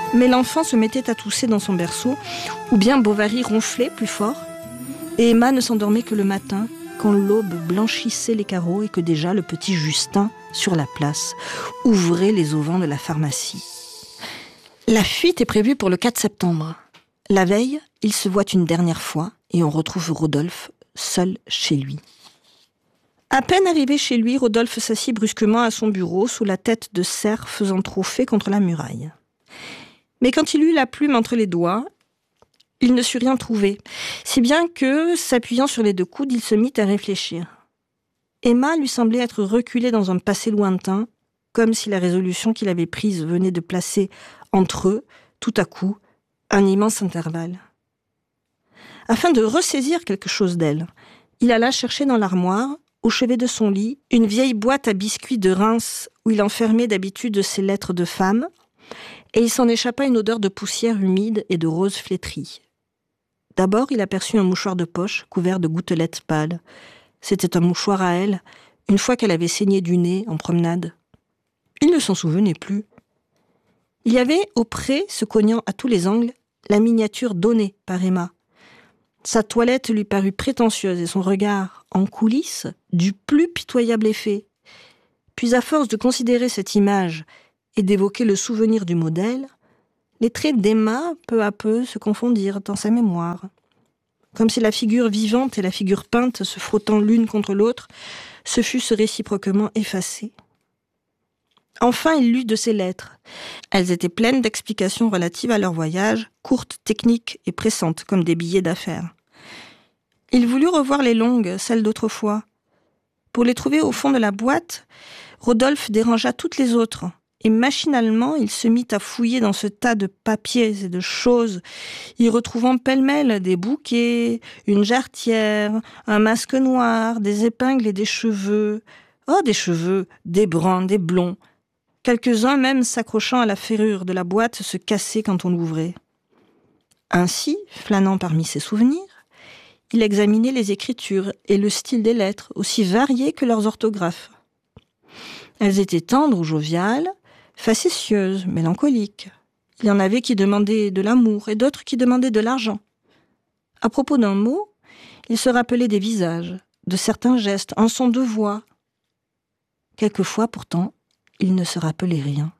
Mais l'enfant se mettait à tousser dans son berceau, ou bien Bovary ronflait plus fort, et Emma ne s'endormait que le matin, quand l'aube blanchissait les carreaux et que déjà le petit Justin, sur la place, ouvrait les auvents de la pharmacie. La fuite est prévue pour le 4 septembre. La veille, il se voit une dernière fois et on retrouve Rodolphe seul chez lui. À peine arrivé chez lui, Rodolphe s'assit brusquement à son bureau sous la tête de cerf faisant trophée contre la muraille. Mais quand il eut la plume entre les doigts, il ne sut rien trouver, si bien que, s'appuyant sur les deux coudes, il se mit à réfléchir. Emma lui semblait être reculée dans un passé lointain, comme si la résolution qu'il avait prise venait de placer entre eux, tout à coup, un immense intervalle. Afin de ressaisir quelque chose d'elle, il alla chercher dans l'armoire, au chevet de son lit, une vieille boîte à biscuits de Reims où il enfermait d'habitude ses lettres de femme, et il s'en échappa une odeur de poussière humide et de roses flétries. D'abord, il aperçut un mouchoir de poche couvert de gouttelettes pâles. C'était un mouchoir à elle, une fois qu'elle avait saigné du nez en promenade. Il ne s'en souvenait plus. Il y avait auprès, se cognant à tous les angles, la miniature donnée par Emma. Sa toilette lui parut prétentieuse et son regard, en coulisses, du plus pitoyable effet. Puis à force de considérer cette image et d'évoquer le souvenir du modèle, les traits d'Emma, peu à peu, se confondirent dans sa mémoire. Comme si la figure vivante et la figure peinte, se frottant l'une contre l'autre, se fussent réciproquement effacées. Enfin, il lut de ses lettres. Elles étaient pleines d'explications relatives à leur voyage, courtes, techniques et pressantes, comme des billets d'affaires. Il voulut revoir les longues, celles d'autrefois. Pour les trouver au fond de la boîte, Rodolphe dérangea toutes les autres, et machinalement, il se mit à fouiller dans ce tas de papiers et de choses, y retrouvant pêle-mêle des bouquets, une jarretière, un masque noir, des épingles et des cheveux. Oh, des cheveux, des bruns, des blonds. Quelques-uns même s'accrochant à la ferrure de la boîte se cassaient quand on l'ouvrait. Ainsi, flânant parmi ses souvenirs, il examinait les écritures et le style des lettres, aussi variés que leurs orthographes. Elles étaient tendres ou joviales, facétieuses, mélancoliques. Il y en avait qui demandaient de l'amour et d'autres qui demandaient de l'argent. À propos d'un mot, il se rappelait des visages, de certains gestes, un son de voix. Quelquefois, pourtant, il ne se rappelait rien.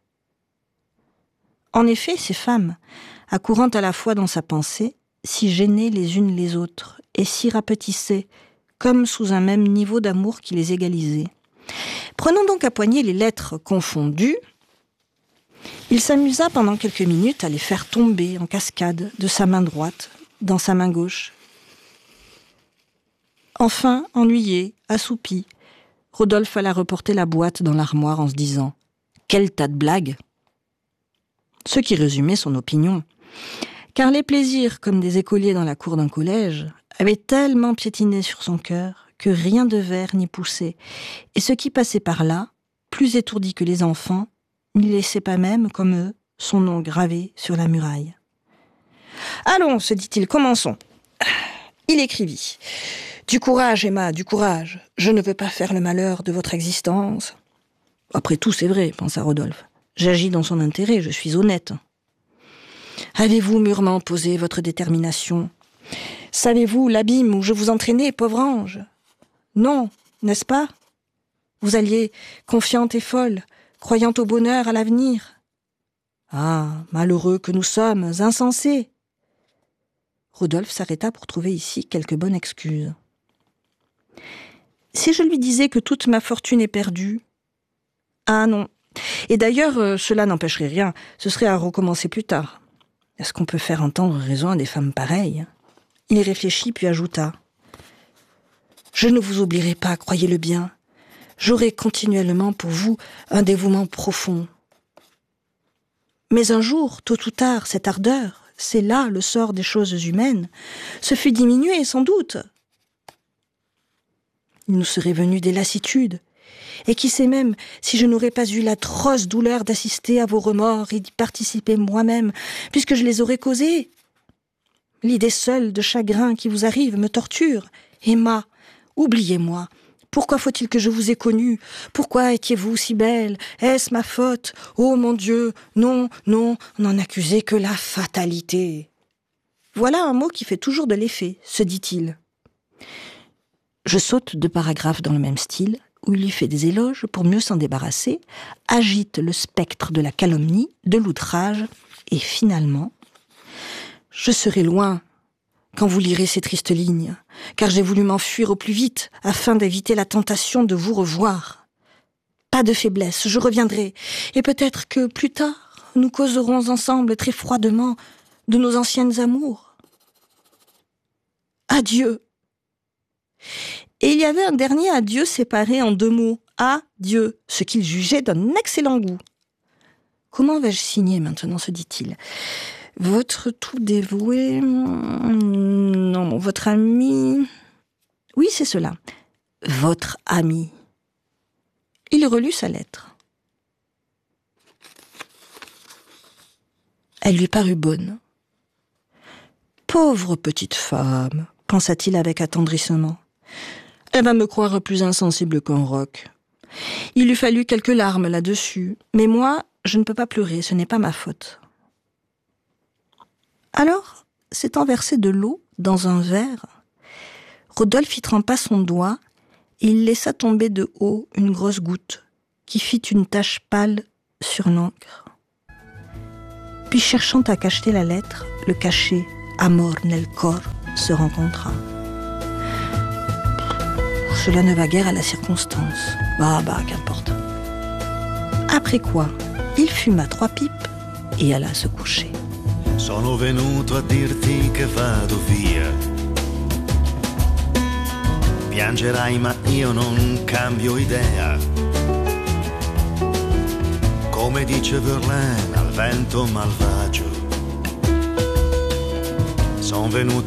En effet, ces femmes, accourant à la fois dans sa pensée, s'y gênaient les unes les autres et s'y rapetissaient, comme sous un même niveau d'amour qui les égalisait. Prenant donc à poignée les lettres confondues, il s'amusa pendant quelques minutes à les faire tomber en cascade de sa main droite dans sa main gauche. Enfin, ennuyé, assoupi, Rodolphe alla reporter la boîte dans l'armoire en se disant « Quel tas de blagues !» Ce qui résumait son opinion. Car les plaisirs, comme des écoliers dans la cour d'un collège, avaient tellement piétiné sur son cœur que rien de vert n'y poussait, et ce qui passait par là, plus étourdi que les enfants, n'y laissait pas même, comme eux, son nom gravé sur la muraille. « Allons, se dit-il, commençons. » Il écrivit « Du courage, Emma, du courage. Je ne veux pas faire le malheur de votre existence. » Après tout, c'est vrai, pensa Rodolphe. J'agis dans son intérêt, je suis honnête. Avez-vous mûrement posé votre détermination ? Savez-vous l'abîme où je vous entraînais, pauvre ange ? Non, n'est-ce pas ? Vous alliez confiante et folle, croyant au bonheur, à l'avenir. Ah, malheureux que nous sommes, insensés ! Rodolphe s'arrêta pour trouver ici quelque bonne excuse. Si je lui disais que toute ma fortune est perdue... Ah non. Et d'ailleurs, cela n'empêcherait rien. Ce serait à recommencer plus tard. Est-ce qu'on peut faire entendre raison à des femmes pareilles ? Il réfléchit puis ajouta. Je ne vous oublierai pas, croyez-le bien. J'aurai continuellement pour vous un dévouement profond. Mais un jour, tôt ou tard, cette ardeur, c'est là le sort des choses humaines, se fut diminuée sans doute. Il nous serait venu des lassitudes. Et qui sait même si je n'aurais pas eu l'atroce douleur d'assister à vos remords et d'y participer moi-même, puisque je les aurais causés. L'idée seule de chagrin qui vous arrive me torture. Emma, oubliez-moi, Pourquoi faut-il que je vous ai connue? Pourquoi étiez-vous si belle? Est-ce ma faute? Oh mon Dieu, non, non, n'en accusez que la fatalité. Voilà un mot qui fait toujours de l'effet, se dit-il. Je saute 2 paragraphes dans le même style, où il lui fait des éloges pour mieux s'en débarrasser, agite le spectre de la calomnie, de l'outrage, et finalement, je serai loin quand vous lirez ces tristes lignes, car j'ai voulu m'enfuir au plus vite afin d'éviter la tentation de vous revoir. Pas de faiblesse, je reviendrai, et peut-être que plus tard, nous causerons ensemble très froidement de nos anciennes amours. Adieu. Et il y avait un dernier adieu séparé en 2 mots, adieu, ce qu'il jugeait d'un excellent goût. Comment vais-je signer maintenant, se dit-il. Votre tout dévoué... Non, votre ami... Oui, c'est cela. Votre ami. Il relut sa lettre. Elle lui parut bonne. Pauvre petite femme, pensa-t-il avec attendrissement. Elle va me croire plus insensible qu'un roc. Il lui fallut quelques larmes là-dessus, mais moi, je ne peux pas pleurer, ce n'est pas ma faute. Alors, s'étant versé de l'eau dans un verre, Rodolphe y trempa son doigt et il laissa tomber de haut une grosse goutte qui fit une tache pâle sur l'encre. Puis, cherchant à cacheter la lettre, le cachet « Amor nel cor » se rencontra. Cela ne va guère à la circonstance. Bah, qu'importe. Après quoi, il fuma 3 pipes et alla se coucher. Sono venuto a dirti che vado via. Piangerai ma io non cambio idea. Come dice Verlaine al vento malvagio. Son venuto